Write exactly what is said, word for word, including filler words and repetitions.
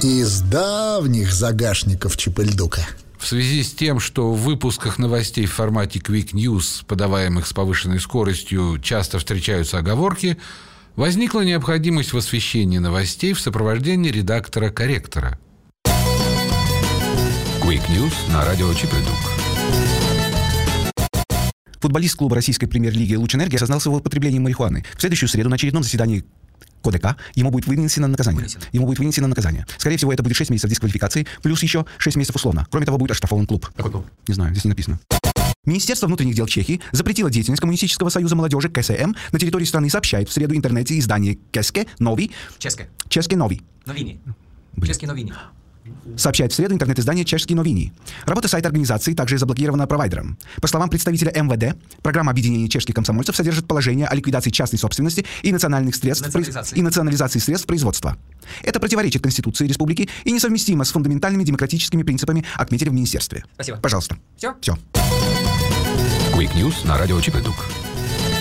Из давних загашников Чипыльдука. В связи с тем, что в выпусках новостей в формате Quick News, подаваемых с повышенной скоростью, часто встречаются оговорки, возникла необходимость в освещении новостей в сопровождении редактора-корректора. Quick News на радио Чипыльдук. Футболист клуба российской премьер-лиги «Луч Энергия» осознался в употреблении марихуаны. В следующую среду на очередном заседании КОДК ему будет вынесено наказание. Вынесено. Ему будет вынесено наказание. Скорее всего, это будет шесть месяцев дисквалификации, плюс еще шесть месяцев условно. Кроме того, будет оштрафован клуб. Какой клуб? Не знаю, здесь не написано. Министерство внутренних дел Чехии запретило деятельность Коммунистического союза молодежи КСМ на территории страны, сообщает в среду интернете издание České noviny. České. České noviny. Новини. České noviny. Сообщает в среду интернет-издание «Чешские новини». Работа сайта организации также заблокирована провайдером. По словам представителя эм вэ дэ, программа объединения чешских комсомольцев содержит положение о ликвидации частной собственности и национальных средств национализации. и национализации средств производства. Это противоречит Конституции Республики и несовместимо с фундаментальными демократическими принципами, отметили в Министерстве. Спасибо. Пожалуйста. Все? Все. Quick News на радио Чипыльдук.